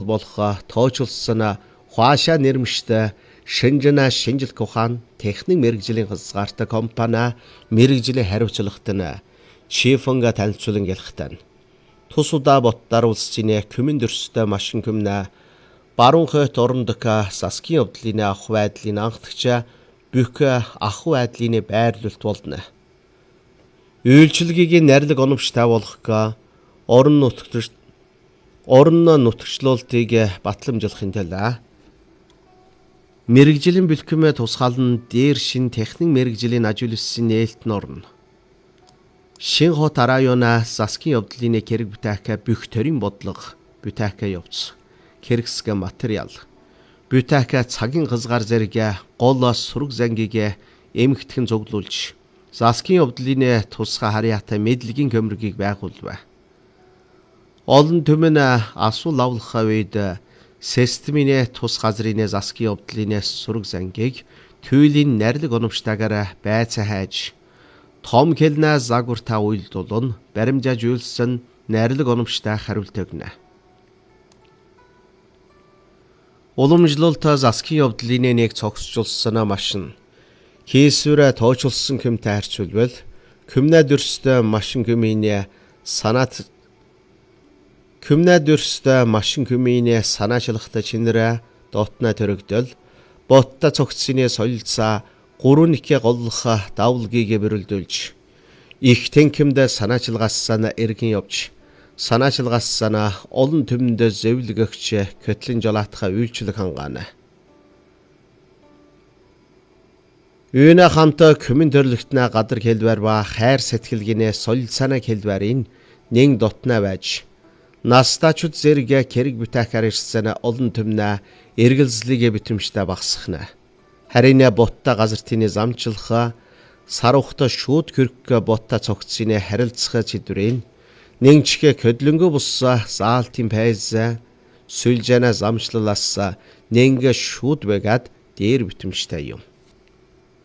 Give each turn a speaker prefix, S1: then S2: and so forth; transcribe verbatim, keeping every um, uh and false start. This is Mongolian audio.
S1: болох тооцоолсон хуашаа нэрмжтэй шинжэнэ шинжилгээ ухаан техник мэрэгжлийн хязгаартай компани мэрэгжлийн хариуцлагат нь Чифэнга танилцуулан ялхтана. Тус удаа боттар улсын күмэн дөрстэй машин күмнэ баруун хойд орондока засгийн явдлын ах байдлын анхдагч бүх ах байдлын байрлуулалт болно. Үйлчилгээг найрлаг оновчтой болгох орон нутагт орон нутагчлуултыг батламжуулахын тулд мэрэгжлийн бэлтгэмээ тусгаална дээр шин техник мэрэгжлийн ажил үйлсийн нээлт нь орно. Шин хот района засгийн явдлын хэрэг бүтээх бүх төрийн бодлого бүтээх явц хэрэгсгэ материал бүтээх цагийн хязгаар зэрэг гол сураг зангийг эмгэгтгэн зуглуулж засгийн явдлын тусгай харьяатай мэдлэгийн көмөргийг байгуулв. Олон түмэн асуул авлах үед системийн тус газрын засгийн явдлын сураг зангийг туйлын найрлаг оновчтойгоор байцаа хайж том хэлнэ загвартай уйлдуулн баримжааж үйлсэн найрлаг оновчтой хариулт өгнө. Уламжлалт засгийн явдлын нэг цогцолсон машин хийсвэр тооцоолсон хүмтэй харьцуулбал күмнэ дөрстэй машин хүмийн санаат Күмнэ дөрстэй машин хүмийн санаачлагтай чинэрэ дотна төрөгдөл ботта цогцсны солилцаа гурван нэгэ голлох давлгийг бэрэлдүүлж их тэнхимд санаачлагаасаа эргэн явж санаачлагаасаа олон түмэнд зэвлэгч көтлөн жолоотхаа үйлчлэг хангаана. Үүнэ хамт күмэн төрлөختнө гадар хэлбэр ба хайр сэтгэлгийнэ солилцааны хэлбэрийн нэг дотна байж настачуд зэрэг хэрэг бүтэхээр ирсэн олон түмнэ эргэлзлийг битэмжтэй багсахна. Харин ботта газартын замчлах сарухта шууд хөрөх ботта цогцсны харилцах чидвэрийн нэгчгэ көдлөнгө бус заалтын пайз сүлжэна замчлалаас нэнгэ шууд байгаад дээр битэмжтэй юм.